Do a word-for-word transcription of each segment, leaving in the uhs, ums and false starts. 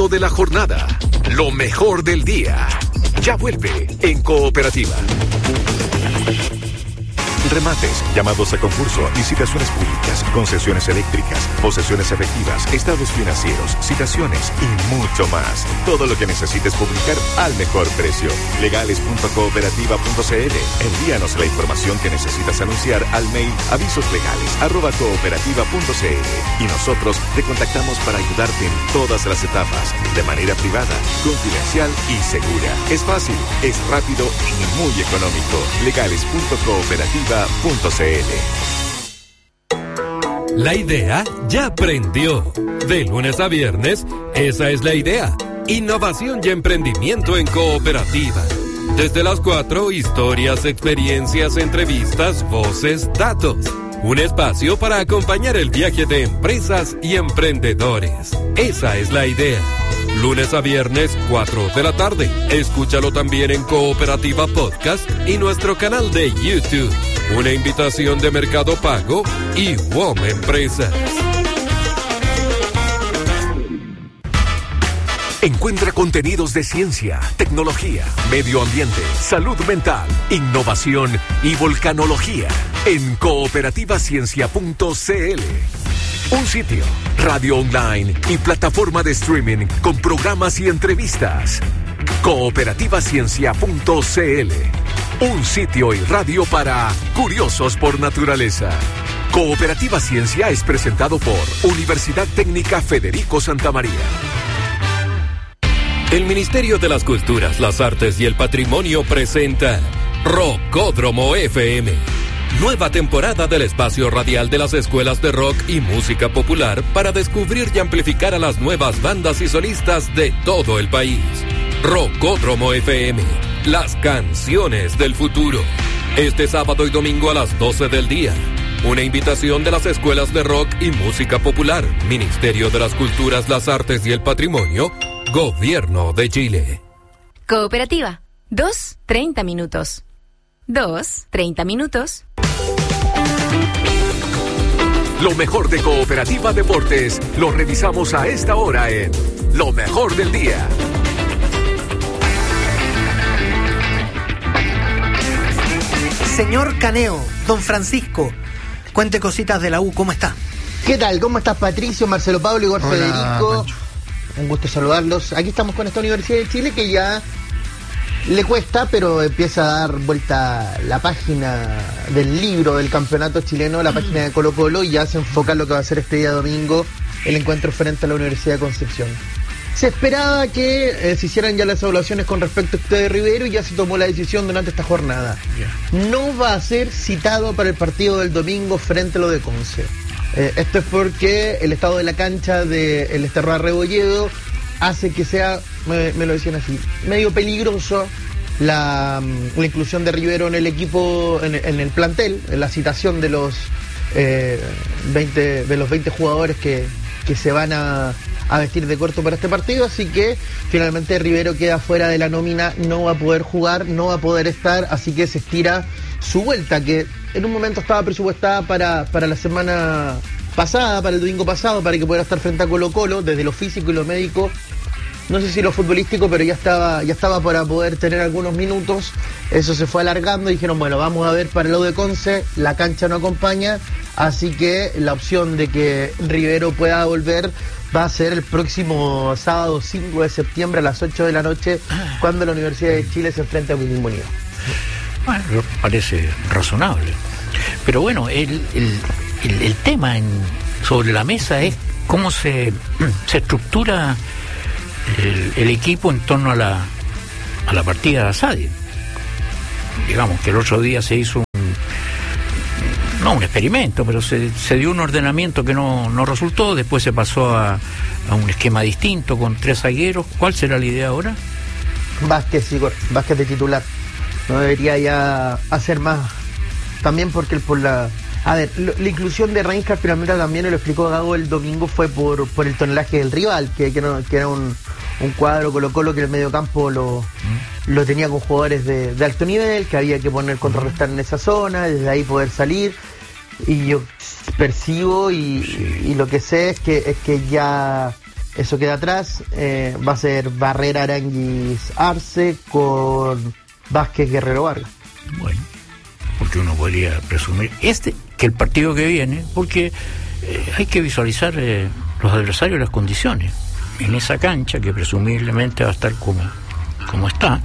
momento de la jornada. Lo mejor del día. Ya vuelve en Cooperativa. Remates, llamados a concurso, licitaciones públicas, concesiones eléctricas, posesiones efectivas, estados financieros, citaciones y mucho más. Todo lo que necesites publicar al mejor precio. legales punto cooperativa punto c l. Envíanos la información que necesitas anunciar al mail avisoslegales arroba cooperativa punto c l y nosotros te contactamos para ayudarte en todas las etapas, de manera privada, confidencial y segura. Es fácil, es rápido y muy económico. legales punto cooperativa punto c l. La idea ya prendió. De lunes a viernes, esa es la idea. Innovación y emprendimiento en Cooperativa. Desde las cuatro, historias, experiencias, entrevistas, voces, datos. Un espacio para acompañar el viaje de empresas y emprendedores. Esa es la idea. Lunes a viernes, cuatro de la tarde. Escúchalo también en Cooperativa Podcast y nuestro canal de YouTube. Una invitación de Mercado Pago y W O M Empresas. Encuentra contenidos de ciencia, tecnología, medio ambiente, salud mental, innovación y volcanología en cooperativa ciencia punto c l. Un sitio, radio online y plataforma de streaming con programas y entrevistas. cooperativa ciencia punto c l. Un sitio y radio para curiosos por naturaleza. Cooperativa Ciencia es presentado por Universidad Técnica Federico Santa María. El Ministerio de las Culturas, las Artes y el Patrimonio presenta Rockódromo F M. Nueva temporada del espacio radial de las escuelas de rock y música popular para descubrir y amplificar a las nuevas bandas y solistas de todo el país. Rockódromo F M, las canciones del futuro. Este sábado y domingo a las doce del día. Una invitación de las escuelas de rock y música popular, Ministerio de las Culturas, las Artes y el Patrimonio, Gobierno de Chile. Cooperativa, dos, treinta minutos. Dos, treinta minutos. Lo mejor de Cooperativa Deportes lo revisamos a esta hora en Lo Mejor del Día. Señor Caneo, don Francisco, cuente cositas de la U, ¿cómo está? ¿Qué tal? ¿Cómo estás, Patricio, Marcelo Pablo, Igor Hola, Federico? Pancho. Un gusto saludarlos. Aquí estamos con esta Universidad de Chile que ya le cuesta, pero empieza a dar vuelta la página del libro del campeonato chileno, la página de Colo Colo, y ya se enfoca en lo que va a ser este día domingo el encuentro frente a la Universidad de Concepción. Se esperaba que eh, se hicieran ya las evaluaciones con respecto a usted de Rivero y ya se tomó la decisión durante esta jornada. Yeah. No va a ser citado para el partido del domingo frente a lo de Conce. Eh, esto es porque el estado de la cancha del Esteroa Rebolledo hace que sea, me, me lo decían así, medio peligroso la, la inclusión de Rivero en el equipo, en, en el plantel, en la citación de los eh, veinte, de los veinte jugadores que, que se van a a vestir de corto para este partido, así que finalmente Rivero queda fuera de la nómina, no va a poder jugar, no va a poder estar, así que se estira su vuelta, que en un momento estaba presupuestada para, para la semana pasada, para el domingo pasado, para que pudiera estar frente a Colo Colo, desde lo físico y lo médico, no sé si lo futbolístico, pero ya estaba, ya estaba para poder tener algunos minutos. Eso se fue alargando y dijeron, bueno, vamos a ver para lo de Conce, la cancha no acompaña, así que la opción de que Rivero pueda volver va a ser el próximo sábado cinco de septiembre a las ocho de la noche, cuando la Universidad de Chile se enfrenta a Coquimbo Unido. Bueno, parece razonable. Pero bueno, el, el, el, el tema en, sobre la mesa es cómo se, se estructura el, el equipo en torno a la, a la partida de Asadi. Digamos que el otro día se hizo un, no un experimento, pero se, se dio un ordenamiento que no, no resultó, después se pasó a, a un esquema distinto con tres zagueros. ¿Cuál será la idea ahora? Vázquez, Igor, Vázquez de titular. No debería ya hacer más, también porque por la... A ver, lo, la inclusión de Reinhardt finalmente también, lo explicó Gago el domingo, fue por, por el tonelaje del rival, que, que, no, que era un, un cuadro Colo Colo que el mediocampo lo, mm. lo tenía con jugadores de, de alto nivel, que había que poner contrarrestar en esa zona, desde ahí poder salir. Y yo percibo y, sí. y lo que sé es que es que ya eso queda atrás. Eh, va a ser Barrera, Aranguis, Arce con Vázquez, Guerrero, Vargas. Bueno, porque uno podría presumir este que el partido que viene, porque eh, hay que visualizar eh, los adversarios y las condiciones. En esa cancha, que presumiblemente va a estar como, como está,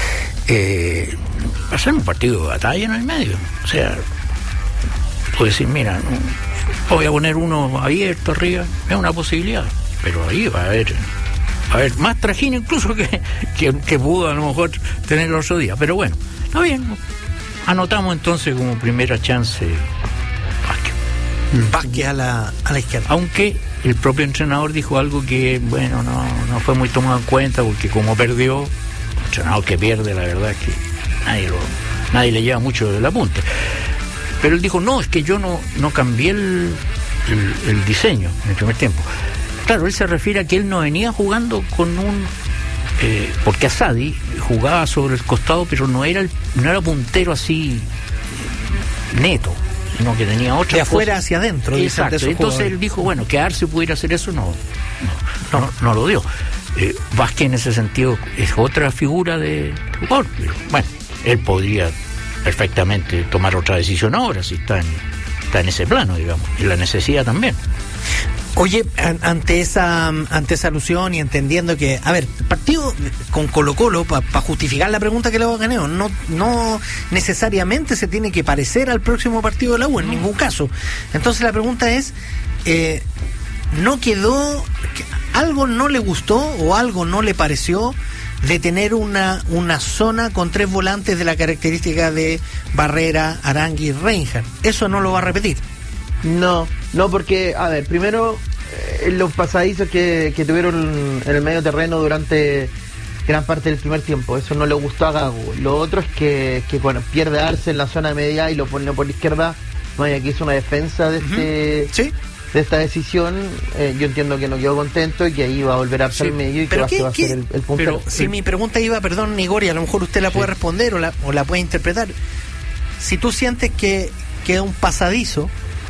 eh, va a ser un partido de batalla en el medio. O sea, puedo decir, mira, no, voy a poner uno abierto arriba, es una posibilidad, pero ahí va a haber, va a haber más trajín incluso que, que, que pudo a lo mejor tener el otro día. Pero bueno, está bien, anotamos entonces como primera chance Vázquez. Vázquez a la, a la izquierda. Aunque el propio entrenador dijo algo que, bueno, no, no fue muy tomado en cuenta, porque como perdió, el entrenador que pierde, la verdad es que nadie, lo, nadie le lleva mucho del apunte. Pero él dijo, no, es que yo no, no cambié el, el, el diseño en el primer tiempo. Claro, él se refiere a que él no venía jugando con un... Eh, porque Asadi jugaba sobre el costado, pero no era, el, no era puntero así neto, sino que tenía otra de afuera cosas hacia adentro. Exacto. Entonces jugadores. Él dijo, bueno, que Arce pudiera hacer eso, no, no, no, no lo dio. Eh, Vázquez en ese sentido es otra figura de jugador, pero bueno, él podría perfectamente tomar otra decisión ahora, si está en, está en ese plano, digamos, y la necesidad también. Oye, ante esa ante esa alusión y entendiendo que, a ver, el partido con Colo-Colo, para pa justificar la pregunta que le hago a Caneo, no, no necesariamente se tiene que parecer al próximo partido de la U, en ningún caso. Entonces la pregunta es, eh, ¿no quedó, algo no le gustó o algo no le pareció de tener una, una zona con tres volantes de la característica de Barrera, Arangui y Reinhardt? ¿Eso no lo va a repetir? No, no, porque, a ver, primero, eh, los pasadizos que, que tuvieron en el medio terreno durante gran parte del primer tiempo, eso no le gustó a Gago. Lo otro es que, que bueno, pierde a Arce en la zona media y lo pone por la izquierda. Vaya, que hizo una defensa de este... ¿Sí? de esta decisión, eh, yo entiendo que no quedó contento y que ahí va a volver a Arce sí, al medio y que va, qué, va a ser el, el puntero. Pero si mi pregunta iba, perdón, Igor, y a lo mejor usted la puede sí. responder o la, o la puede interpretar. Si tú sientes que queda un pasadizo,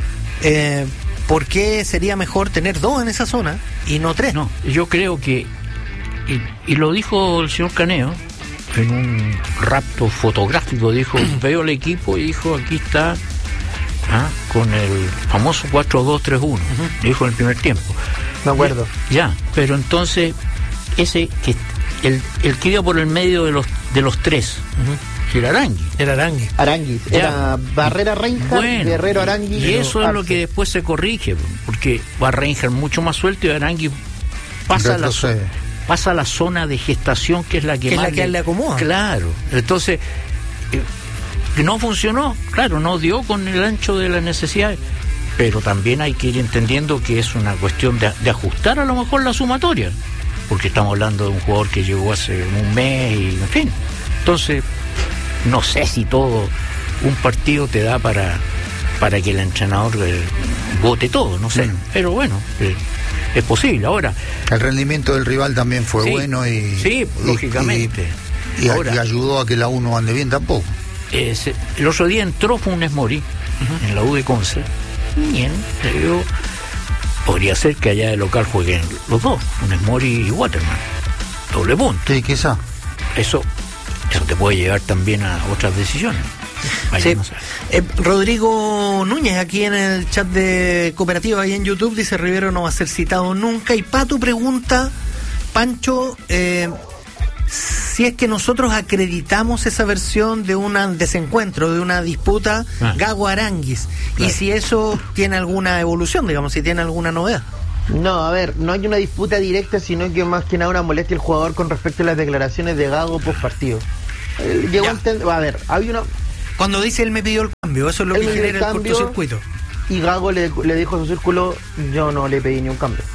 eh, ¿por qué sería mejor tener dos en esa zona y no tres? No, yo creo que, y, y lo dijo el señor Caneo, en un rapto fotográfico, dijo, veo el equipo y dijo, aquí está... ¿Ah? con el famoso cuatro dos tres uno, uh-huh. dijo en el primer tiempo. Me acuerdo. Ya, pero entonces ese que el, el que iba por el medio de los de los tres, uh-huh. era Arangui. Era Arangui. Arangui. Era Barrera, Reinhardt, bueno, Guerrero, Arangui. Y eso es Arce. Lo que después se corrige, porque va Reinhardt mucho más suelto y Arangui pasa la, pasa la zona de gestación, que es la que, que más es la que le, le acomoda. Claro. Entonces eh, no funcionó, claro, no dio con el ancho de las necesidades, pero también hay que ir entendiendo que es una cuestión de, de ajustar a lo mejor la sumatoria, porque estamos hablando de un jugador que llegó hace un mes y en fin, entonces no sé si todo un partido te da para para que el entrenador eh, vote todo, no sé, mm. pero bueno, eh, es posible. Ahora el rendimiento del rival también fue sí, bueno y sí, y, lógicamente y, y, Ahora, y ayudó a que la U no ande bien tampoco. Eh, se, el otro día entró Funes Mori uh-huh. en la U de Conce. Bien, pero podría ser que allá de local jueguen los dos, Funes Mori y Waterman. Doble punto. Sí, quizá. Eso, eso te puede llevar también a otras decisiones. Sí. Eh, Rodrigo Núñez, aquí en el chat de Cooperativa y en YouTube, dice: Rivero no va a ser citado nunca. Y Pato pregunta, Pancho, eh, si es que nosotros acreditamos esa versión de un desencuentro, de una disputa ah. Gago-Aranguis, claro. y si eso tiene alguna evolución, digamos, si tiene alguna novedad. No, a ver, no hay una disputa directa, sino que más que nada una molestia al jugador con respecto a las declaraciones de Gago post partido. Eh, llegó a, entender, a ver, había una... Cuando dice él me pidió el cambio, eso es lo él que genera el, el cortocircuito. Y Gago le, le dijo a su círculo, yo no le pedí ni un cambio.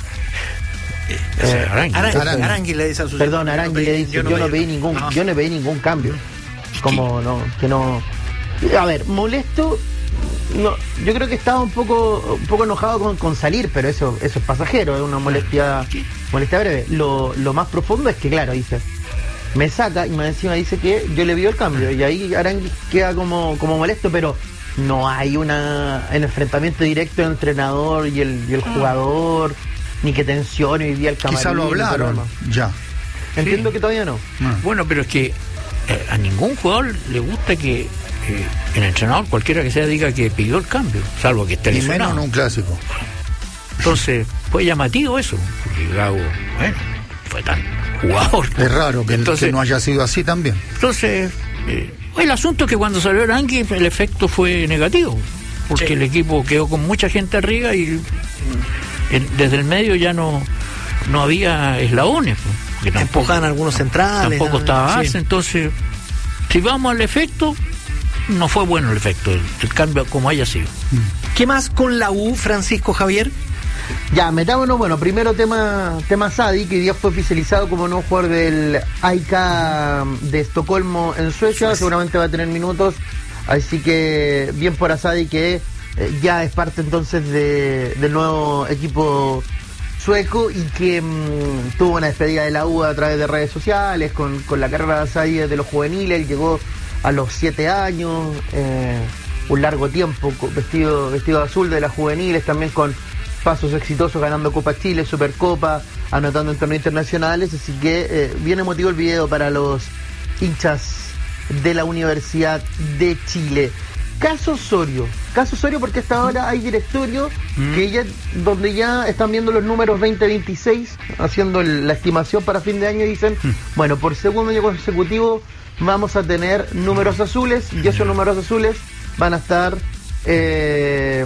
Eh, Arangui, Arangui, Arangui. Arangui le dice a su Perdón, Arangui le dice, yo no, yo no pedí ningún, no. yo no pedí ningún cambio. Como no, que no. A ver, molesto. No, yo creo que estaba un poco, un poco enojado con, con salir, pero eso, eso es pasajero, es una molestia, molestia breve. Lo, lo más profundo es que, claro, dice, me saca y más encima dice que yo le pido el cambio y ahí Arangui queda como, como molesto, pero no hay una, un enfrentamiento directo entre el entrenador y el, y el jugador. ni que tensione hoy día el camarín. Quizá lo hablaron, ya. Entiendo Sí. que todavía no. Ah. Bueno, pero es que eh, a ningún jugador le gusta que eh, el entrenador, cualquiera que sea, diga que pidió el cambio, salvo que esté Y menos lesionado. en un clásico. Entonces, fue llamativo eso, porque Gago, bueno, fue tan jugador. Es raro que, entonces, que no haya sido así también. Entonces, eh, el asunto es que cuando salió Arangui, el efecto fue negativo, porque Sí. el equipo quedó con mucha gente arriba y eh, desde el medio ya no, no había eslabones. Pues, porque tampoco, Empujaban algunos centrales. tampoco ¿no? estaba Arce, Sí. entonces, si vamos al efecto, no fue bueno el efecto, el, el cambio como haya sido. ¿Qué más con la U, Francisco Javier? Ya, metámonos, bueno, primero tema tema Sadi, que hoy día fue oficializado como nuevo jugador del A I K de Estocolmo en Suecia, seguramente va a tener minutos, así que bien por Asadi que eh, ya es parte entonces de, del nuevo equipo sueco y que mmm, tuvo una despedida de la U a través de redes sociales, con, con la carrera de Asadi de los juveniles, llegó a los siete años, eh, un largo tiempo co- vestido, vestido de azul de las juveniles, también con pasos exitosos ganando Copa Chile, Supercopa, anotando en torneos internacionales, así que eh, bien emotivo el video para los hinchas de la Universidad de Chile. Caso Osorio, caso Osorio porque hasta ahora hay directorio Mm. que ya, donde ya están viendo los números veinte veintiséis, haciendo el- la estimación para fin de año y dicen, Mm. bueno, por segundo año consecutivo vamos a tener números azules y esos números azules van a estar... Eh,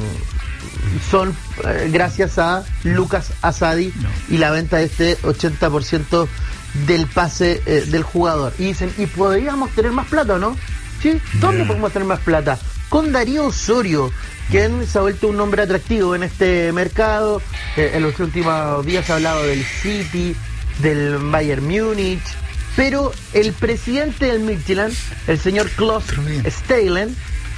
son eh, gracias a Lucas Asadi No. y la venta de este ochenta por ciento del pase eh, del jugador. Y dicen, ¿y podríamos tener más plata o no? ¿Sí? ¿Dónde Yeah. podemos tener más plata? Con Darío Osorio, quien se ha vuelto un nombre atractivo en este mercado. Eh, en los últimos días se ha hablado del City, del Bayern Múnich, pero el presidente del Midtjylland, el señor Klaus Steilen,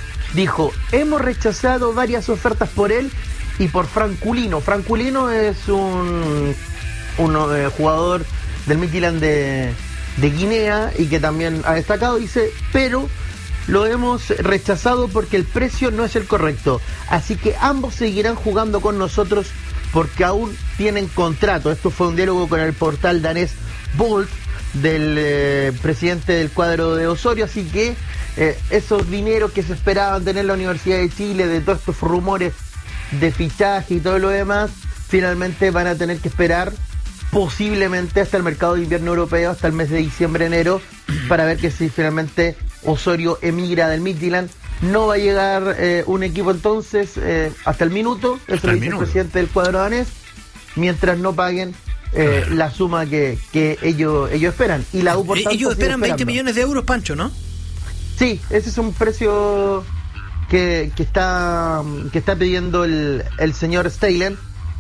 dijo, hemos rechazado varias ofertas por él y por Franculino. Franculino es un, un eh, jugador del Midtjylland de, de Guinea y que también ha destacado, dice, pero lo hemos rechazado porque el precio no es el correcto. Así que ambos seguirán jugando con nosotros porque aún tienen contrato. Esto fue un diálogo con el portal danés Bolt del eh, presidente del cuadro de Osorio, así que eh, esos dineros que se esperaban tener la Universidad de Chile, de todos estos rumores de fichaje y todo lo demás, finalmente van a tener que esperar posiblemente hasta el mercado de invierno europeo, hasta el mes de diciembre, enero, para ver que si finalmente Osorio emigra del Midtjylland. No va a llegar eh, un equipo entonces eh, hasta el minuto, eso Hasta lo el dice el minuto. presidente del cuadro danés, mientras no paguen eh, Claro. la suma que, que ellos ellos esperan. Y la U, por Eh, tanto, Ellos sigue esperan veinte esperando. millones de euros, Pancho, ¿no? Sí, ese es un precio que, que está que está pidiendo el, el señor Steilen,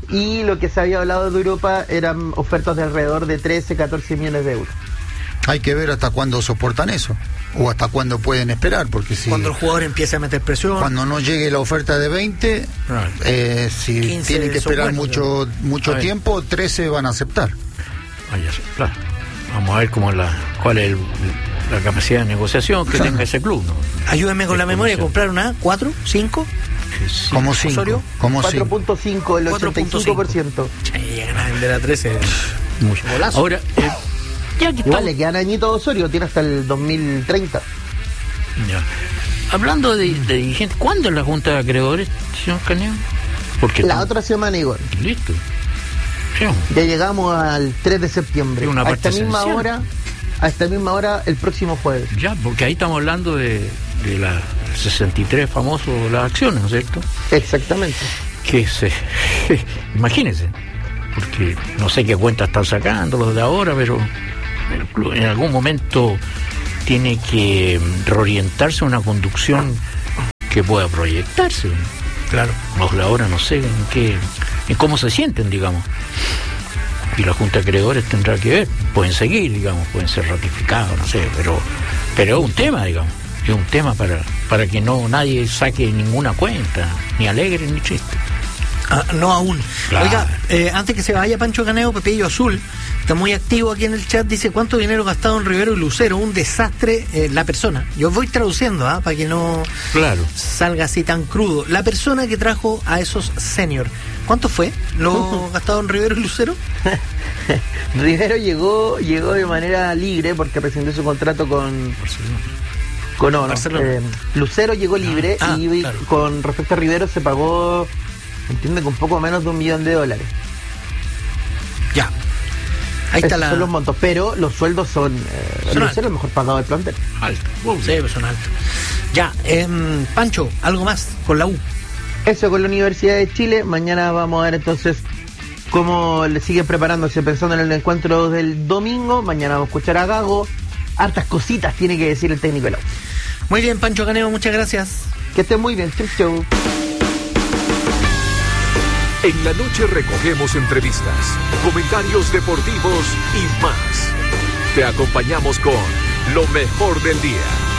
y lo que se había hablado de Europa eran ofertas de alrededor de trece, catorce millones de euros. Hay que ver hasta cuándo soportan eso. O hasta cuándo pueden esperar. Porque si Cuando el jugador empieza a meter presión. cuando no llegue la oferta de veinte, Claro. eh, si quince tienen que son esperar buenos, mucho mucho A ver. tiempo, trece van a aceptar. Ah, ya sé, claro. Vamos a ver cómo la, cuál es el- la capacidad de negociación que tenga ese club, ¿no? Ayúdenme con la memoria, ¿compraron a cuatro, cinco? Sí. Como cinco. Osorio, Como cuatro cinco. punto cinco, el cuatro ochenta y punto cinco cinco por ciento. Llegan a vender a trece. Mucho. Golazo. Ahora, eh, ya que Igual estamos- le quedan añitos a Osorio, tiene hasta el dos mil treinta. ya. Hablando de, de dirigentes, ¿cuándo es la Junta de Acreedores, señor Caneo? Porque La estamos- otra semana, Igor. Listo. Sí, Ya llegamos al tres de septiembre. Es una A parte esta misma esencial. hora, a esta misma hora el próximo jueves. ya, porque ahí estamos hablando de, de la sesenta y tres famoso, las acciones, ¿no es cierto? Exactamente. Que se... Imagínense, porque no sé qué cuentas están sacando los de ahora, pero el club en algún momento tiene que reorientarse a una conducción que pueda proyectarse. Claro. Los de ahora no sé en qué, en cómo se sienten, digamos. Y la Junta de Acreedores tendrá que ver, pueden seguir, digamos, pueden ser ratificados, no sé, pero pero es un tema, digamos, es un tema para, para que no nadie saque ninguna cuenta, ni alegre ni triste. Ah, no aún. Claro. Oiga, eh, antes que se vaya Pancho Caneo, Pepillo Azul está muy activo aquí en el chat. Dice: ¿cuánto dinero gastado en Rivero y Lucero? Un desastre eh, la persona. Yo voy traduciendo, ¿ah? Para que no Claro. salga así tan crudo. La persona que trajo a esos senior. ¿Cuánto fue lo gastado en Rivero y Lucero? Rivero llegó llegó de manera libre porque rescindió su contrato con con no, no, eh, Lucero llegó libre ah, y claro. Con respecto a Rivero se pagó, entiende, con poco menos de un millón de dólares. Ya. Ahí está. Esos la... son los montos, pero los sueldos son, eh, son Lucero el mejor pagado del plantel. Alto. Wow, sí, pues son altos. Ya, eh, Pancho, algo más con la U. Eso con la Universidad de Chile. Mañana vamos a ver entonces cómo le siguen preparándose, pensando en el encuentro del domingo. Mañana vamos a escuchar a Gago. Hartas cositas tiene que decir el técnico del A U. Muy bien, Pancho Caneo, muchas gracias. Que estén muy bien. Chau, chau. En la noche recogemos entrevistas, comentarios deportivos y más. Te acompañamos con lo mejor del día.